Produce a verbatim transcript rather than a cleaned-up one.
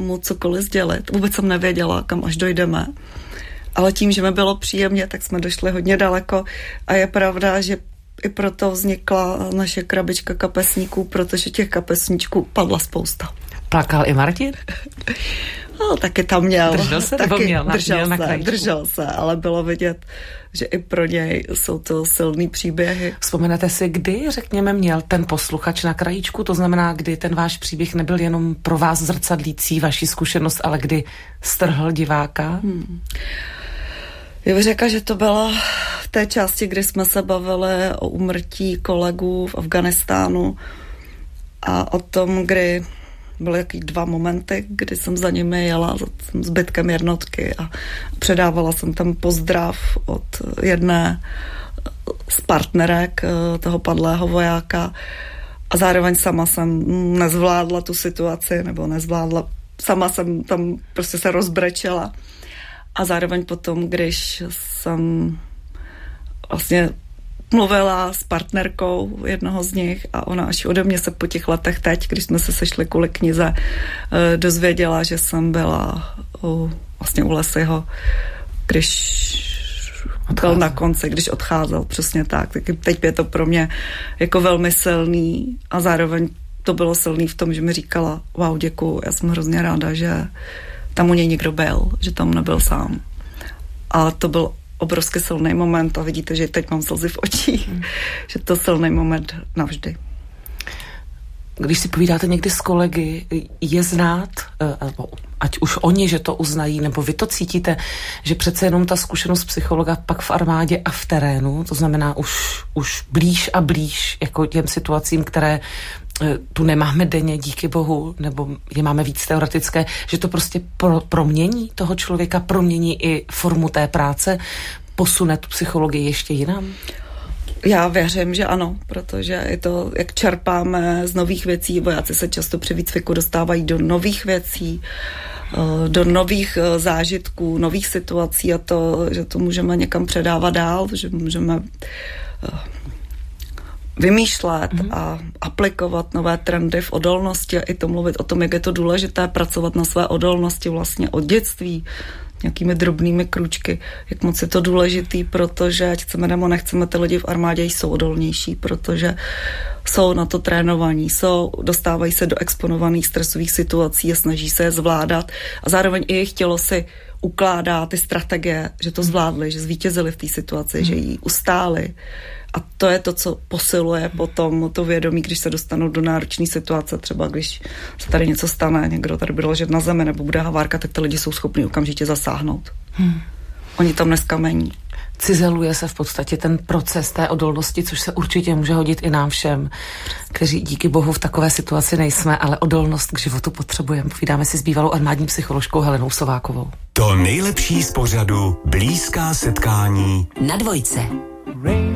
mu cokoliv sdělit. Vůbec jsem nevěděla, kam až dojdeme. Ale tím, že mi bylo příjemně, tak jsme došli hodně daleko a je pravda, že i proto vznikla naše krabička kapesníků, protože těch kapesníčků padla spousta. Plakal i Martin? No, taky tam měl. Držel se, taky nebo měl na, držel, měl na se, držel se, ale bylo vidět, že i pro něj jsou to silný příběhy. Vzpomenete si, kdy, řekněme, měl ten posluchač na krajíčku? To znamená, kdy ten váš příběh nebyl jenom pro vás zrcadlící vaši zkušenost, ale kdy strhl diváka? Hmm. Já bych řekla, že to bylo v té části, kdy jsme se bavili o úmrtí kolegů v Afghánistánu a o tom, kdy byly jaký dva momenty, kdy jsem za nimi jela za zbytkem jednotky a předávala jsem tam pozdrav od jedné z partnerek toho padlého vojáka a zároveň sama jsem nezvládla tu situaci, nebo nezvládla, sama jsem tam prostě se rozbrečela. A zároveň potom, když jsem vlastně mluvila s partnerkou jednoho z nich a ona až ode mě se po těch letech teď, když jsme se sešli kvůli knize, dozvěděla, že jsem byla u, vlastně u Leslieho, když byl na konci, když odcházel, přesně tak. tak. Teď je to pro mě jako velmi silný a zároveň to bylo silný v tom, že mi říkala, wow, děkuju, já jsem hrozně ráda, že tam u něj někdo byl, že tam nebyl sám. Ale to byl obrovský silný moment a vidíte, že teď mám slzy v očích, hmm. že to silný moment navždy. Když si povídáte někdy s kolegy, je znát, ať už oni, že to uznají, nebo vy to cítíte, že přece jenom ta zkušenost psychologa pak v armádě a v terénu, to znamená už, už blíž a blíž jako těm situacím, které tu nemáme denně, díky bohu, nebo je máme víc teoretické, že to prostě pro, promění toho člověka, promění i formu té práce, posune tu psychologii ještě jinam? Já věřím, že ano, protože je to, jak čerpáme z nových věcí, vojáci se často při výcviku dostávají do nových věcí, do nových zážitků, nových situací a to, že to můžeme někam předávat dál, že můžeme vymýšlet mm-hmm. a aplikovat nové trendy v odolnosti a i to mluvit o tom, jak je to důležité pracovat na své odolnosti vlastně od dětství, nějakými drobnými krůčky, jak moc je to důležitý, protože ať chceme nebo nechceme, ty lidi v armádě jsou odolnější, protože jsou na to trénovaní, jsou, dostávají se do exponovaných stresových situací a snaží se je zvládat a zároveň i jejich tělo si ukládá ty strategie, že to zvládli, že zvítězili v té situaci, mm. že ji ustáli. A to je to, co posiluje potom to vědomí, když se dostanou do náročné situace, třeba když se tady něco stane, někdo tady bude ležet na zemi nebo bude havárka, tak ty lidi jsou schopni okamžitě zasáhnout. Hmm. Oni tam neskamení. Cizeluje se v podstatě ten proces té odolnosti, což se určitě může hodit i nám všem, kteří díky bohu v takové situaci nejsme, ale odolnost k životu potřebujeme. Povídáme si s bývalou armádní psycholožkou Helenou Sovákovou. To nejlepší z pořadu Blízká setkání na Dvojce.